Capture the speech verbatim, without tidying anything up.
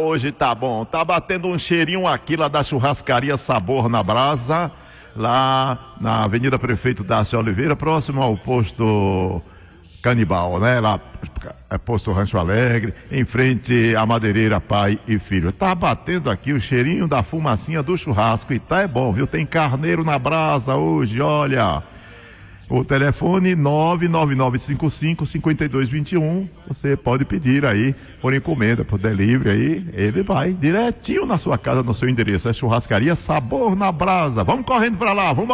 hoje tá bom. Tá batendo um cheirinho aqui lá da churrascaria Sabor na Brasa, lá na Avenida Prefeito Dácio Oliveira, próximo ao posto Canibal, né? Lá é posto Rancho Alegre, em frente à madeireira Pai e Filho. Tá batendo aqui o cheirinho da fumacinha do churrasco e tá é bom, viu? Tem carneiro na brasa hoje, olha. O telefone nove nove nove cinco cinco, cinco dois dois um, você pode pedir aí por encomenda, por delivery aí, ele vai direitinho na sua casa, no seu endereço. É churrascaria Sabor na Brasa. Vamos correndo pra lá, vamos